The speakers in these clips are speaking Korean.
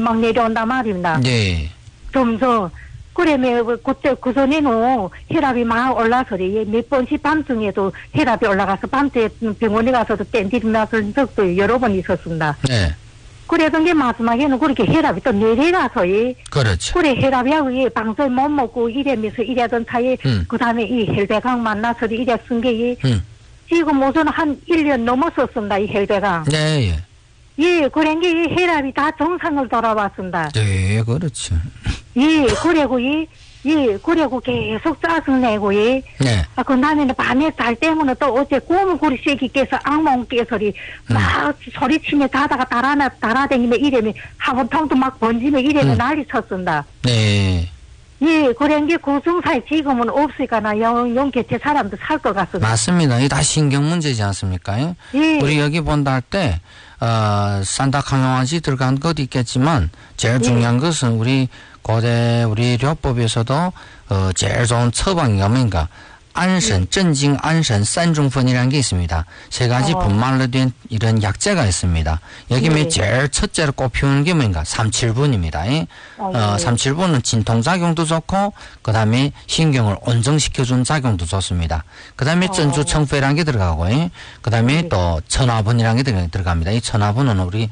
막 내려온단 말입니다. 네. 점점. 그러면 그때 그 전에는 혈압이 막 올라서리 몇 번씩 밤중에도 혈압이 올라가서 밤새 병원에 가서도 땡기면서 적도 여러 번 있었습니다. 네. 그러던 게 마지막에는 그렇게 혈압이 또 내려가서 그렇죠. 그래 혈압이하고 방송 못 먹고 이러면서 이러던 사이에 그 다음에 이 혈배강 만나서 이래 쓴 게 지금 우선 한 1년 넘었었습니다. 이 혈배강. 네. 예. 예, 그런 게 이 혈압이 다 정상을 돌아왔습니다. 네, 그렇죠. 예, 그리고 계속 짜증내고, 네. 그 다음에는 밤에 잘 때문에 또 어제 고무고리 쐐기 깨서 악몽 깨서리 막 소리치며 달아다니며 이러면 하부통도 막 번지며 이러면 난리 쳤습니다. 네. 예, 그런 게 고증사에 지금은 없으니까 영 곁에 사람도 살 것 같습니다. 맞습니다. 이게 다 신경 문제지 않습니까? 예. 우리 여기 본다 할 때, 산다카명화지 들어간 것도 있겠지만, 제일 중요한 것은 우리 우리 료법에서도, 제일 좋은 처방이 뭡니까? 안선,镇静, 안선, 산중펀이라는 게 있습니다. 세 가지 분말로 된 이런 약재가 있습니다. 여기 제일 첫째로 꼽히는 게 뭔가? 3,7분입니다. 3,7분은 진통작용도 좋고, 그 다음에 신경을 온정시켜준 작용도 좋습니다. 그 다음에 전주청포라는 게 들어가고, 그 다음에 또 천화분이라는 게 들어갑니다. 이 천화분은 우리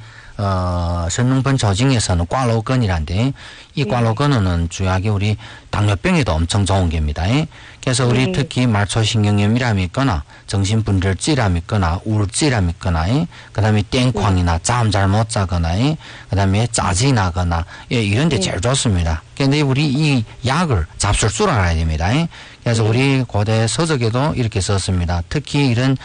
선능분 조직에서는 꽈로건이란데 이 꽈로건은 주요하게 우리 당뇨병에도 엄청 좋은 겁니다. 그래서 우리 특히 말초신경염이라면 있거나 정신분열증이라면 있거나 우울증이라면 있거나 그 다음에 땡쾅이나 잠 잘 못 자거나 그 다음에 짜증이 나거나 이런 데 제일 좋습니다. 그런데 우리 이 약을 잡술 줄 알아야 됩니다. 그래서 우리 고대 서적에도 이렇게 썼습니다. 특히 이런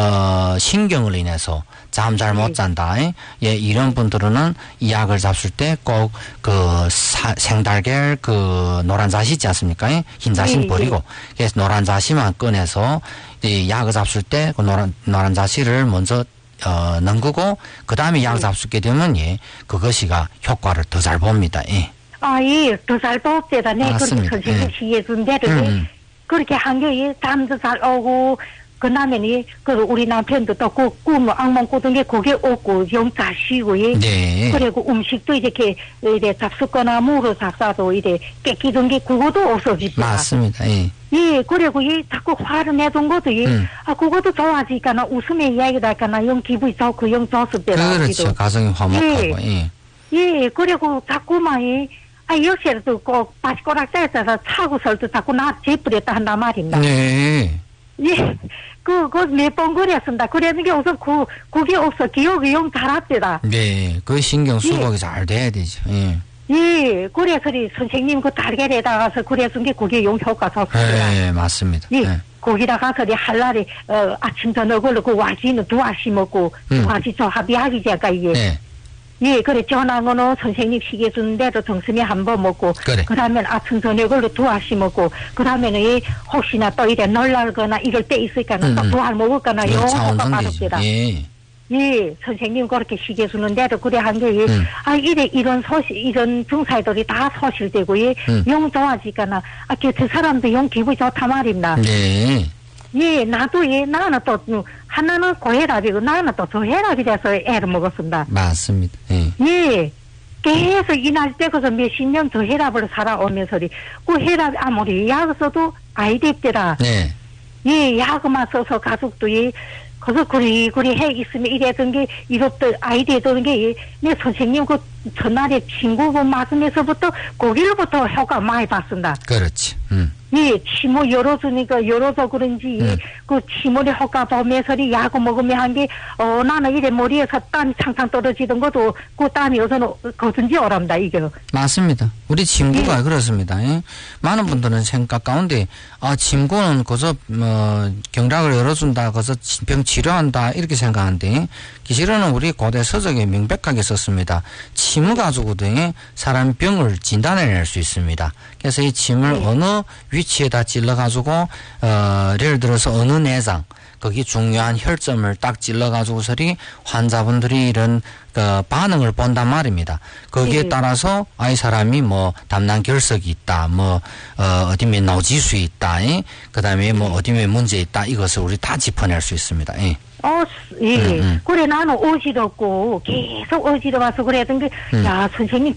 신경을 인해서 잠 잘 못 잔다. 이런 분들은 이 약을 잡술 때 꼭 그 생달걀 그 노란 자시 있지 않습니까? 흰 자시는 버리고 그래서 노란 자시만 꺼내서 이 약을 잡술 때 그 노란 자시를 먼저 넘기고 그 다음에 약을 잡수게 되면 그것이가 효과를 더 잘 봅니다. 더 잘 뽑대다. 네, 그렇게 선생님 시해준 대로 그렇게 한 게 잠도 잘 오고 그 다음에 우리 남편도 또 꿈 악몽 꾸던 게 그게 없고 영 자시고 그리고 음식도 이렇게 잡수거나 무로 잡사도 이래 깨끼던 게 그것도 없어집니다. 맞습니다. 그리고 자꾸 화를 내던 것도 그것도 좋아지니까 웃음의 이야기다 하니까 영 기분이 좋고 영 좋습니다. 그렇죠. 가정이 화목하고 그리고 자꾸만 역시라도 꼭 바지꼬락 떼서 차고설도 자꾸 나 재뿌렸다 한단 말입니다. 네. 몇 번 그랬습니다. 그랬는 게 우선 그게 없어. 기억이 영 잘합니다. 네. 그 신경 수복이 잘 돼야 되죠. 그래서 선생님 그 달걀에다 가서 그래서 그게 영 효과 좋습니다. 네, 맞습니다. 거기다 가서 할날에 아침 저녁으로 그 와지는 두 알씩 먹고 와지 저 합의하기제가 이게. 그래, 전화번호 선생님 시계 주는 대로 정심이 한 번 먹고, 그래. 그 다음에 아침 저녁으로 두 알씩 먹고, 그 다음에는 혹시나 또 이래 놀라거나 이럴 때 있으니까 또 두 알 먹을거나 요거가 빠릅니다. 선생님 그렇게 시계 주는 대로 그래 한 게, 이런 이런 증사들이 다 소실되고, 영 좋아지거나, 그 사람도 영 기분이 좋단 말입니다. 나도 나는 또 하나는 고혈압이고 나는 또 저혈압이 돼서 애를 먹었습니다. 맞습니다. 계속 이날 때고서 몇십 년 저혈압을 살아오면서 그 혈압 아무리 약 써도 아이 됐더라. 약만 써서 가족도 그래서 그리 해 있으면 이랬던 게 이렇듯 아이 되던 게 내 선생님 그 전날에 친구분 맞으면서부터 거기로부터 효과 많이 봤습니다. 그렇지. 침을 열어서 그런지, 그 침울의 효과 보면서 약을 먹으면 한 게, 나는 이래 머리에서 땀이 창창 떨어지던 것도, 그 땀이 어디서 거든지 오랍니다, 이게. 맞습니다. 우리 친구가 그렇습니다. 많은 분들은 생각 가운데, 친구는 거기서, 경락을 열어준다, 거기서 병 치료한다, 이렇게 생각하는데, 기실은 우리 고대 서적에 명백하게 썼습니다. 침을 가지고도 사람 병을 진단해낼 수 있습니다. 그래서 이 침을 어느 위치에다 찔러가지고, 예를 들어서 어느 내장, 거기 중요한 혈점을 딱 찔러가지고서리 환자분들이 이런 반응을 본단 말입니다. 거기에 따라서 이 사람이 담낭 결석이 있다, 어디에 노지수 있다, 그 다음에 어디에 문제 있다, 이것을 우리 다 짚어낼 수 있습니다. 그래, 나는 어지럽고, 계속 어지러워서 그랬던 게, 야, 선생님